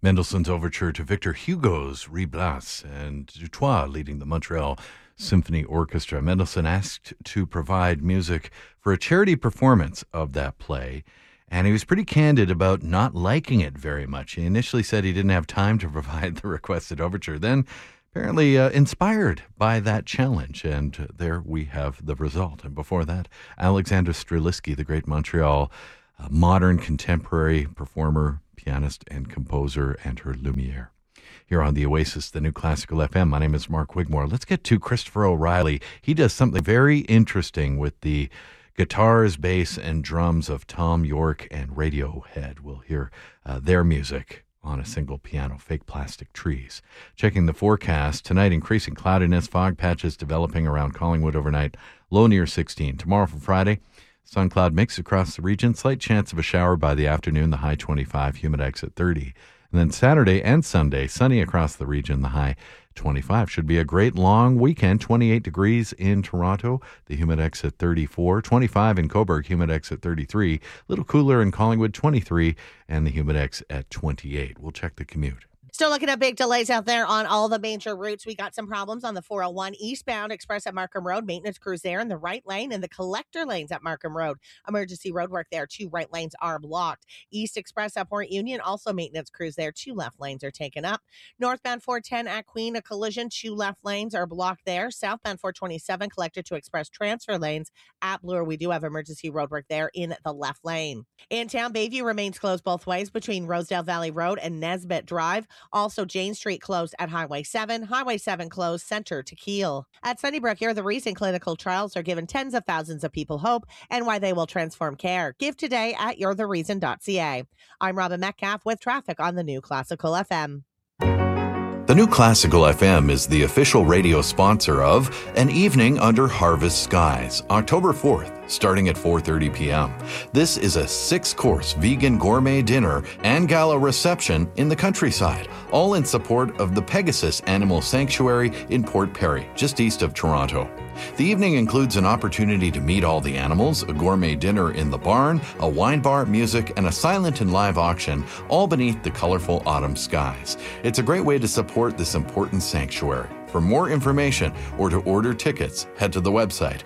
Mendelssohn's overture to Victor Hugo's Riz Blas, and Dutoit leading the Montreal Symphony Orchestra. Mendelssohn asked to provide music for a charity performance of that play, and he was pretty candid about not liking it very much. He initially said he didn't have time to provide the requested overture, then apparently inspired by that challenge, and there we have the result. And before that, Alexander Strelitzky, the great Montreal modern contemporary performer, pianist, and composer, and her Lumiere. Here on the Oasis, the New Classical FM, my name is Mark Wigmore. Let's get to Christopher O'Reilly. He does something very interesting with the guitars, bass, and drums of Tom York and Radiohead. We'll hear their music on a single piano, Fake Plastic Trees. Checking the forecast, tonight increasing cloudiness, fog patches developing around Collingwood overnight, low near 16. Tomorrow for Friday, sun cloud mix across the region, slight chance of a shower by the afternoon, the high 25, humidex at 30. And then Saturday and Sunday, sunny across the region, the high 25. Should be a great long weekend, 28 degrees in Toronto, the humidex at 34, 25 in Cobourg, humidex at 33, a little cooler in Collingwood, 23, and the humidex at 28. We'll check the commute. Still looking at big delays out there on all the major routes. We got some problems on the 401 eastbound express at Markham Road. Maintenance crews there in the right lane and the collector lanes at Markham Road. Emergency road work there. 2 right lanes are blocked. East Express at Port Union, also maintenance crews there. 2 left lanes are taken up. Northbound 410 at Queen, a collision. 2 left lanes are blocked there. Southbound 427, collector to express transfer lanes at Bloor. We do have emergency road work there in the left lane. In town, Bayview remains closed both ways between Rosedale Valley Road and Nesbitt Drive. Also, Jane Street closed at Highway 7. Highway 7 closed center to Keele. At Sunnybrook, here, the recent clinical trials are giving tens of thousands of people hope and why they will transform care. Give today at you'rethereason.ca. I'm Robin Metcalf with traffic on the New Classical FM. The New Classical FM is the official radio sponsor of An Evening Under Harvest Skies, October 4th, starting at 4:30 p.m. This is a 6-course vegan gourmet dinner and gala reception in the countryside, all in support of the Pegasus Animal Sanctuary in Port Perry, just east of Toronto. The evening includes an opportunity to meet all the animals, a gourmet dinner in the barn, a wine bar, music, and a silent and live auction, all beneath the colorful autumn skies. It's a great way to support this important sanctuary. For more information or to order tickets, head to the website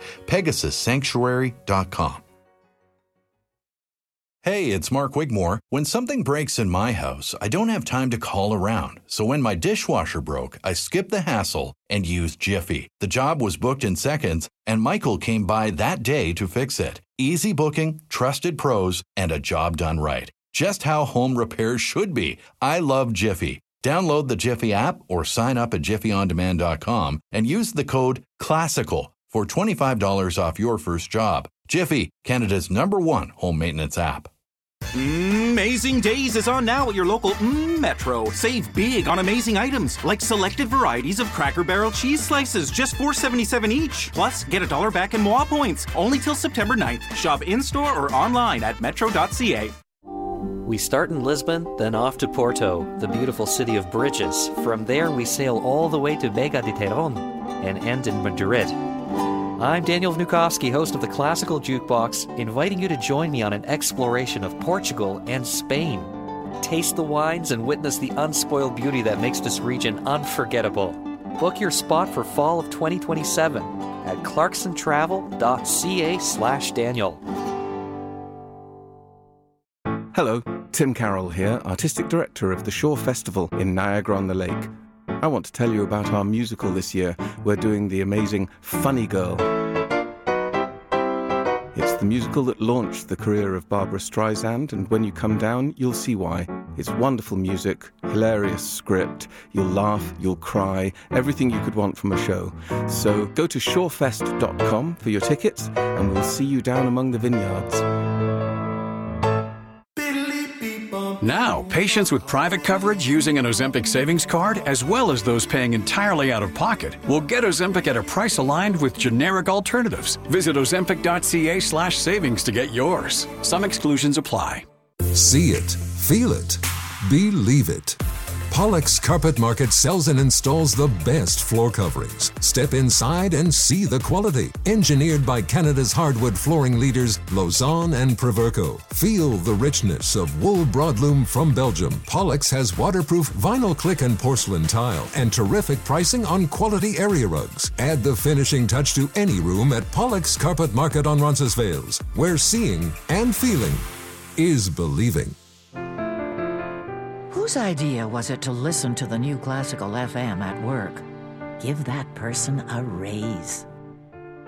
pegasussanctuary.com. Hey, it's Mark Wigmore. When something breaks in my house, I don't have time to call around. So when my dishwasher broke, I skipped the hassle and used Jiffy. The job was booked in seconds, and Michael came by that day to fix it. Easy booking, trusted pros, and a job done right. Just how home repairs should be. I love Jiffy. Download the Jiffy app or sign up at jiffyondemand.com and use the code CLASSICAL for $25 off your first job. Jiffy, Canada's #1 home maintenance app. Amazing Days is on now at your local Metro. Save big on amazing items like selected varieties of Cracker Barrel cheese slices, just $4.77 each. Plus, get $1 back in MOA points, only till September 9th. Shop in-store or online at metro.ca. We start in Lisbon, then off to Porto, the beautiful city of bridges. From there, we sail all the way to Vega de Terón and end in Madrid. I'm Daniel Vnukovsky, host of the Classical Jukebox, inviting you to join me on an exploration of Portugal and Spain. Taste the wines and witness the unspoiled beauty that makes this region unforgettable. Book your spot for fall of 2027 at clarksontravel.ca/Daniel. Hello, Tim Carroll here, Artistic Director of the Shore Festival in Niagara-on-the-Lake. I want to tell you about our musical this year. We're doing the amazing Funny Girl. It's the musical that launched the career of Barbra Streisand, and when you come down, you'll see why. It's wonderful music, hilarious script, you'll laugh, you'll cry, everything you could want from a show. So go to shorefest.com for your tickets, and we'll see you down among the vineyards. Now, patients with private coverage using an Ozempic savings card, as well as those paying entirely out of pocket, will get Ozempic at a price aligned with generic alternatives. Visit ozempic.ca/savings to get yours. Some exclusions apply. See it, feel it, believe it. Pollux Carpet Market sells and installs the best floor coverings. Step inside and see the quality. Engineered by Canada's hardwood flooring leaders, Lausanne and Proverco. Feel the richness of wool broadloom from Belgium. Pollux has waterproof vinyl click and porcelain tile and terrific pricing on quality area rugs. Add the finishing touch to any room at Pollux Carpet Market on Roncesvalles, where seeing and feeling is believing. Whose idea was it to listen to the new classical FM at work? Give that person a raise.